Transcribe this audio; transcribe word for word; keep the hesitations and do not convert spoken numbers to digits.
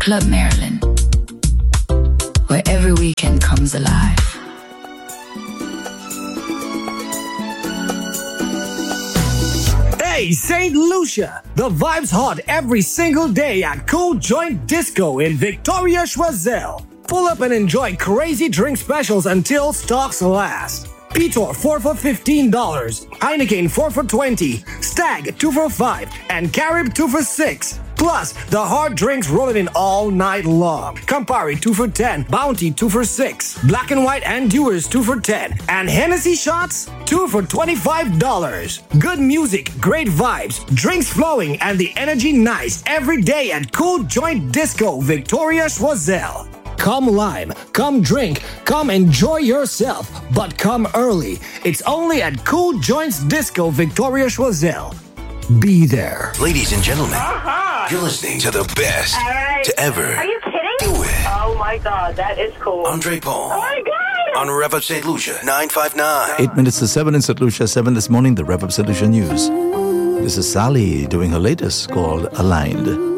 Club Maryland, where every weekend comes alive. Hey, Saint Lucia! The vibe's hot every single day at Cool Joint Disco in Victoria, Choiseul. Pull up and enjoy crazy drink specials until stocks last. Pitor four for fifteen dollars, Heineken four for twenty dollars, Stag two for five dollars, and Carib two for six dollars. Plus, the hard drinks rolling in all night long. Campari two for ten dollars, Bounty two for six dollars, Black and White and Dewar's two for ten dollars, and Hennessy shots two for twenty-five dollars. Good music, great vibes, drinks flowing, and the energy nice every day at Cool Joint Disco, Victoria, Choiseul. Come lime, come drink, come enjoy yourself, but come early. It's only at Cool Joints Disco, Victoria, Choiseul. Be there. Ladies and gentlemen, uh-huh. You're listening to the best All right. to ever Are you kidding? do it. Oh my God, that is cool. Andre Paul. Oh my God. On Rev Up Saint Lucia nine five nine. Eight minutes to seven in Saint Lucia, seven this morning, the Rev Up Saint Lucia News. This is Sally doing her latest called Aligned.